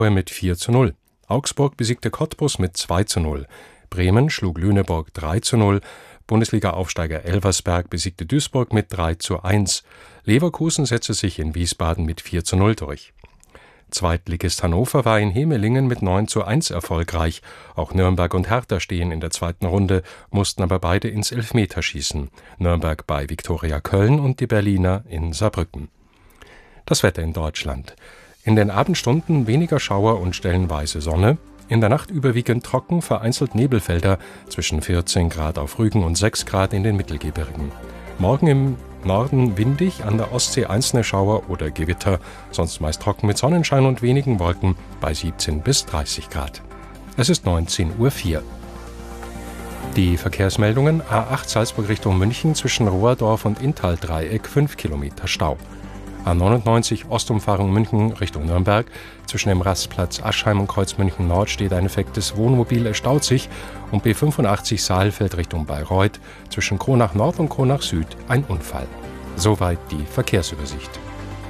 mit 4:0. Augsburg besiegte Cottbus mit 2:0. Bremen schlug Lüneburg 3:0. Bundesliga-Aufsteiger Elversberg besiegte Duisburg mit 3:1. Leverkusen setzte sich in Wiesbaden mit 4:0 durch. Zweitligist Hannover war in Hemelingen mit 9:1 erfolgreich. Auch Nürnberg und Hertha stehen in der zweiten Runde, mussten aber beide ins Elfmeterschießen. Nürnberg bei Viktoria Köln und die Berliner in Saarbrücken. Das Wetter in Deutschland. In den Abendstunden weniger Schauer und stellenweise Sonne. In der Nacht überwiegend trocken, vereinzelt Nebelfelder, zwischen 14 Grad auf Rügen und 6 Grad in den Mittelgebirgen. Morgen im Norden windig, an der Ostsee einzelne Schauer oder Gewitter, sonst meist trocken mit Sonnenschein und wenigen Wolken bei 17 bis 30 Grad. Es ist 19:04 Uhr. Die Verkehrsmeldungen: A8 Salzburg Richtung München zwischen Rohrdorf und Inntal-Dreieck 5 Kilometer Stau. A99 Ostumfahrung München Richtung Nürnberg. Zwischen dem Rastplatz Aschheim und Kreuz München Nord steht ein defektes Wohnmobil, es staut sich. Und B85 Saalfeld Richtung Bayreuth. Zwischen Kronach Nord und Kronach Süd ein Unfall. Soweit die Verkehrsübersicht.